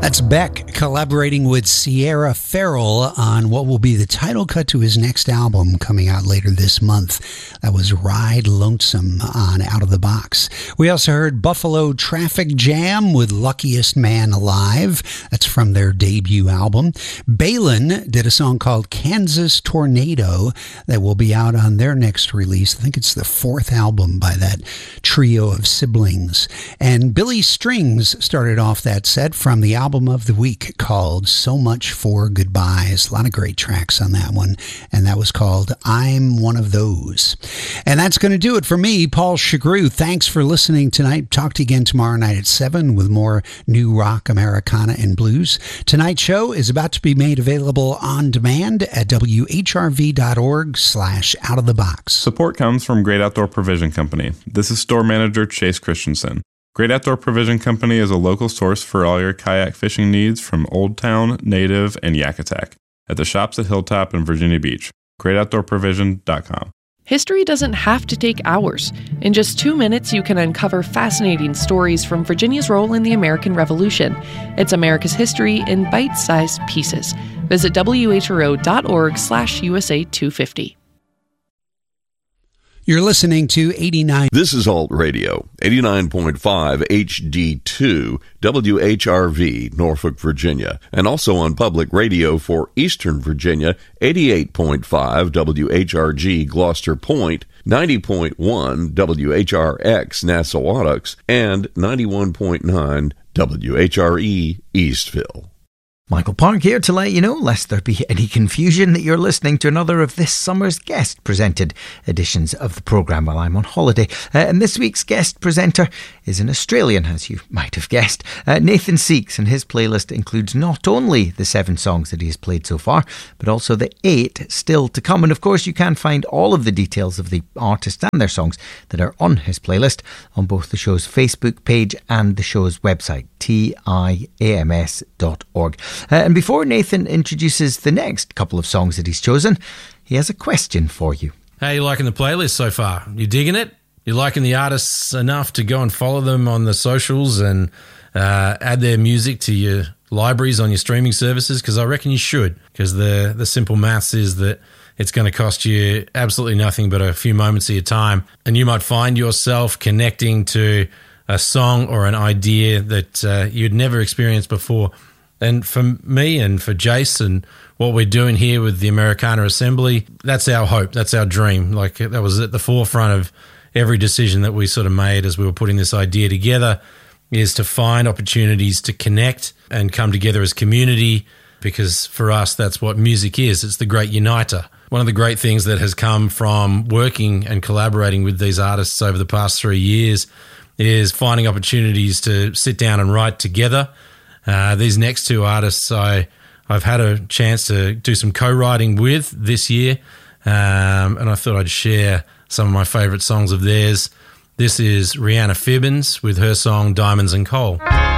That's Beck collaborating with Sierra Farrell on what will be the title cut to his next album coming out later this month. That was Ride Lonesome on Out of the Box. We also heard Buffalo Traffic Jam with Luckiest Man Alive. That's from their debut album. Balin did a song called Kansas Tornado that will be out on their next release. I think it's the fourth album by that trio of siblings. And Billy Strings started off that set from the album of the week called So Much for Goodbyes. A lot of great tracks on that one, and that was called I'm One of Those. And that's going to do it for me, Paul Chagru. Thanks for listening tonight. Talk to you again tomorrow night at 7 with more new rock, Americana, and blues. Tonight's show is about to be made available on demand at whrv.org/outofthebox. Support comes from Great Outdoor Provision Company. This is store manager Chase Christensen. Great Outdoor Provision Company is a local source for all your kayak fishing needs from Old Town, Native, and Yak Attack at the shops at Hilltop and Virginia Beach. GreatOutdoorProvision.com. History doesn't have to take hours. In just 2 minutes, you can uncover fascinating stories from Virginia's role in the American Revolution. It's America's history in bite-sized pieces. Visit whro.org/USA250. You're listening to 89. This is Alt Radio, 89.5 HD2, WHRV, Norfolk, Virginia, and also on public radio for Eastern Virginia, 88.5 WHRG, Gloucester Point, 90.1 WHRX, Nassau-Ottocks, and 91.9 WHRE, Eastville. Michael Park here to let you know, lest there be any confusion, that you're listening to another of this summer's guest-presented editions of the programme while I'm on holiday. And this week's guest presenter is an Australian, as you might have guessed, Nathan Seeks, and his playlist includes not only the 7 songs that he has played so far, but also the 8 still to come. And of course, you can find all of the details of the artists and their songs that are on his playlist on both the show's Facebook page and the show's website, tiams.org. And before Nathan introduces the next couple of songs that he's chosen, he has a question for you. How are you liking the playlist so far? You digging it? You liking the artists enough to go and follow them on the socials and add their music to your libraries on your streaming services? Because I reckon you should, because the simple maths is that it's going to cost you absolutely nothing but a few moments of your time, and you might find yourself connecting to a song or an idea that you'd never experienced before. And for me and for Jason, what we're doing here with the Americana Assembly, that's our hope, that's our dream. Like, that was at the forefront of every decision that we sort of made as we were putting this idea together, is to find opportunities to connect and come together as community, because for us, that's what music is. It's the great uniter. One of the great things that has come from working and collaborating with these artists over the past 3 years is finding opportunities to sit down and write together. These next 2 artists I've had a chance to do some co-writing with this year, and I thought I'd share some of my favourite songs of theirs. This is Rihanna Fibbins with her song Diamonds and Coal.